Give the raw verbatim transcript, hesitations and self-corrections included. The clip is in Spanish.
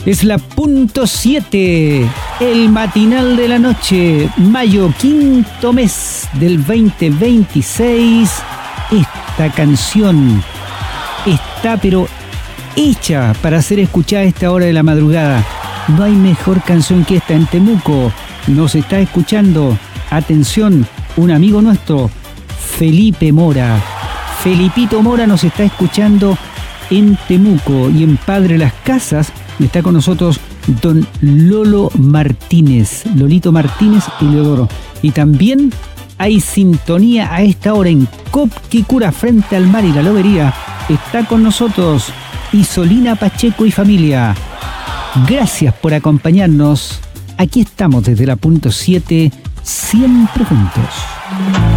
Es la punto siete, el matinal de la noche, mayo, quinto mes del veinte veintiséis. Esta canción está pero hecha para ser escuchada a esta hora de la madrugada. No hay mejor canción que esta. En Temuco nos está escuchando, atención, un amigo nuestro, Felipe Mora. Felipito Mora nos está escuchando en Temuco, y en Padre Las Casas está con nosotros don Lolo Martínez, Lolito Martínez y Leodoro. Y también hay sintonía a esta hora en Copquicura, frente al mar y la lobería. Está con nosotros Isolina Pacheco y familia. Gracias por acompañarnos. Aquí estamos desde la punto siete, siempre juntos.